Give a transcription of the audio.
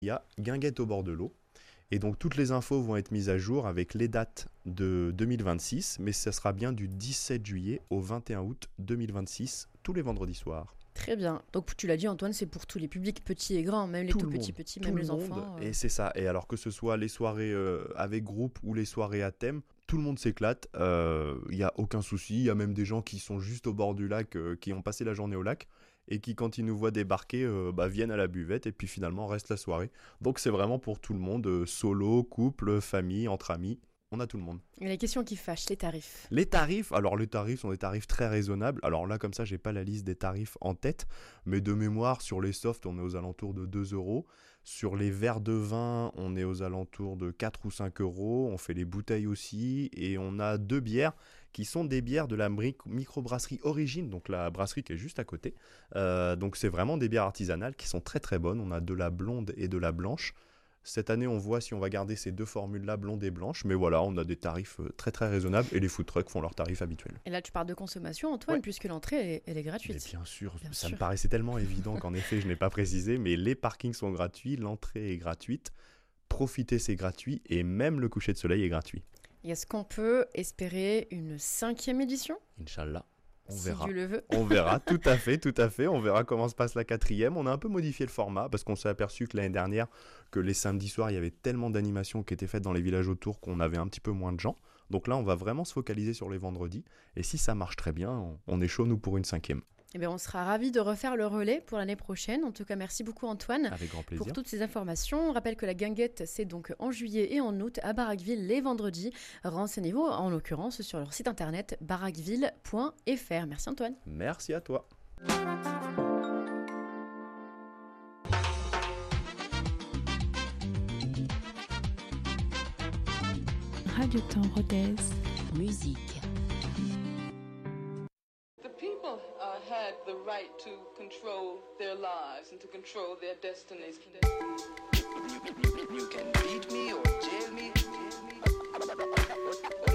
il y a Guinguette au bord de l'eau. Et donc toutes les infos vont être mises à jour avec les dates de 2026, mais ça sera bien du 17 juillet au 21 août 2026, tous les vendredis soirs. Très bien. Donc tu l'as dit Antoine, c'est pour tous les publics, petits et grands, même les tout petits, Tout même le les monde, enfants. et c'est ça. Et alors que ce soit les soirées avec groupe ou les soirées à thème, tout le monde s'éclate, il n'y a aucun souci. Il y a même des gens qui sont juste au bord du lac, qui ont passé la journée au lac, et qui quand ils nous voient débarquer, viennent à la buvette, et puis finalement restent la soirée. Donc c'est vraiment pour tout le monde, solo, couple, famille, entre amis. On a tout le monde. Et les questions qui fâchent, les tarifs. Les tarifs sont des tarifs très raisonnables. Alors là, comme ça, j'ai pas la liste des tarifs en tête, mais de mémoire, sur les softs, on est aux alentours de 2 euros. Sur les verres de vin, on est aux alentours de 4 ou 5 euros. On fait les bouteilles aussi, et on a 2 bières qui sont des bières de la microbrasserie Origine, donc la brasserie qui est juste à côté. Donc c'est vraiment des bières artisanales qui sont très très bonnes. On a de la blonde et de la blanche. Cette année, on voit si on va garder ces deux formules-là, blonde et blanche. Mais voilà, on a des tarifs très très raisonnables et les food trucks font leurs tarifs habituels. Et là, tu parles de consommation, Antoine, Ouais. puisque l'entrée, elle est gratuite. Mais bien sûr, Bien ça sûr. me paraissait tellement évident qu'en effet, je n'ai pas précisé, mais les parkings sont gratuits, l'entrée est gratuite, profiter c'est gratuit et même le coucher de soleil est gratuit. Et est-ce qu'on peut espérer une 5e édition? Inch'Allah. On Si verra. Dieu le veut. On verra, tout à fait. On verra comment se passe la 4e. On a un peu modifié le format parce qu'on s'est aperçu que l'année dernière, que les samedis soirs, il y avait tellement d'animations qui étaient faites dans les villages autour qu'on avait un petit peu moins de gens. Donc là, on va vraiment se focaliser sur les vendredis. Et si ça marche très bien, on est chaud, nous, pour une 5e. Eh bien, on sera ravis de refaire le relais pour l'année prochaine. En tout cas, merci beaucoup Antoine Avec grand plaisir. pour toutes ces informations. On rappelle que la guinguette, c'est donc en juillet et en août à Baraqueville les vendredis. Renseignez-vous en l'occurrence sur leur site internet baraqueville.fr. Merci Antoine. Merci à toi. Radio Temps Rodez. Musique. The people had the right to control their lives and to control their destinies. You can beat me or jail me.